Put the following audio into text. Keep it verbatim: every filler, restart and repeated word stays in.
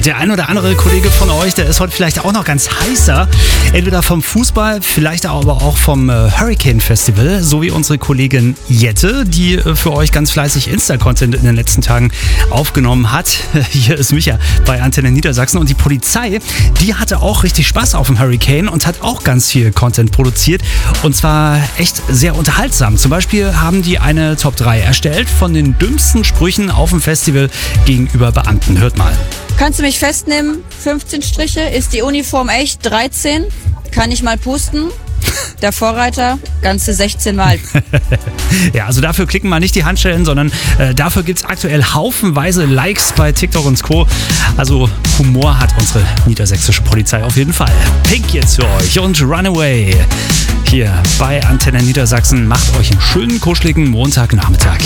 der ein oder andere Kollege von euch, der ist heute vielleicht auch noch ganz heißer. Entweder vom Fußball, vielleicht aber auch vom äh, Hurricane Festival, so wie unsere Kollegin Jette, die äh, für euch ganz fleißig Insta-Content in den letzten Tagen aufgenommen hat. Hier ist Micha bei Antenne Niedersachsen und die Polizei, die hatte auch richtig Spaß auf dem Hurricane und hat auch ganz viel Content produziert und zwar echt sehr unterhaltsam. Zum Beispiel haben die eine Top drei erstellt von den dümmsten Sprüchen auf dem Festival gegenüber Beamten. Hört mal. Kannst du mich festnehmen? fünfzehn Striche. Ist die Uniform echt? dreizehn. Kann ich mal pusten? Der Vorreiter, ganze sechzehn Mal. Ja, also dafür klicken mal nicht die Handschellen, sondern äh, dafür gibt es aktuell haufenweise Likes bei TikTok und Co. Also Humor hat unsere niedersächsische Polizei auf jeden Fall. Pink jetzt für euch und Runaway. Hier bei Antenne Niedersachsen. Macht euch einen schönen, kuscheligen Montagnachmittag.